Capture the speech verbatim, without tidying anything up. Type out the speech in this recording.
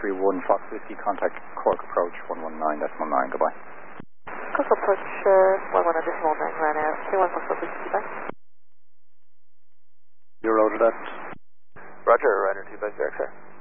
three one, Fox Whiskey, contact Cork Approach one one nine decimal nine, goodbye. Cork Approach uh, one one nine decimal nine, Ryanair, three one Fox Whiskey, bye. You're roger that. Roger, Ryanair two by Zurich, sir.